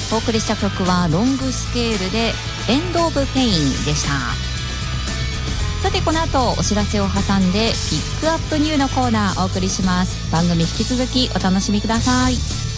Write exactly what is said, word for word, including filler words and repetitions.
お送りした曲はロングスケールでエンドオブペインでした。さてこの後お知らせを挟んでピックアップニューのコーナーお送りします。番組引き続きお楽しみください。